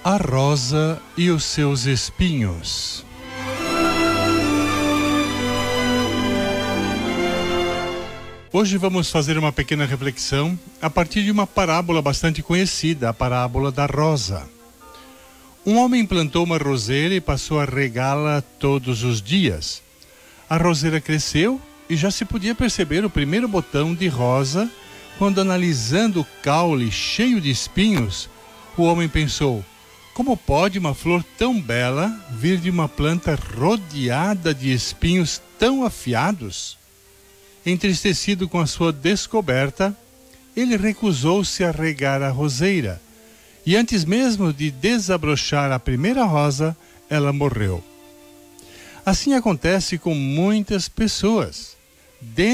A rosa e os seus espinhos. Hoje vamos fazer uma pequena reflexão a partir de uma parábola bastante conhecida, a parábola da rosa. Um homem plantou uma roseira e passou a regá-la todos os dias. A roseira cresceu e já se podia perceber o primeiro botão de rosa quando, analisando o caule cheio de espinhos, o homem pensou: como pode uma flor tão bela vir de uma planta rodeada de espinhos tão afiados? Entristecido com a sua descoberta, ele recusou-se a regar a roseira, e antes mesmo de desabrochar a primeira rosa, ela morreu. Assim acontece com muitas pessoas.